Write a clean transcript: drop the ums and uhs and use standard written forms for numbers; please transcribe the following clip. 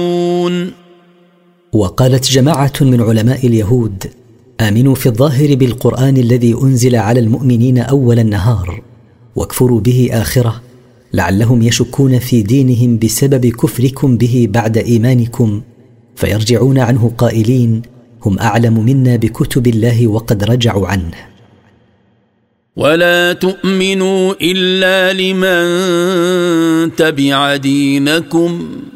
وقالت جماعة من علماء اليهود: آمنوا في الظاهر بالقرآن الذي أنزل على المؤمنين أول النهار، واكفروا به آخره، لعلهم يشكون في دينهم بسبب كفركم به بعد إيمانكم، فيرجعون عنه قائلين: هم أعلم منا بكتب الله وقد رجعوا عنه. ولا تؤمنوا إلا لمن تبع دينكم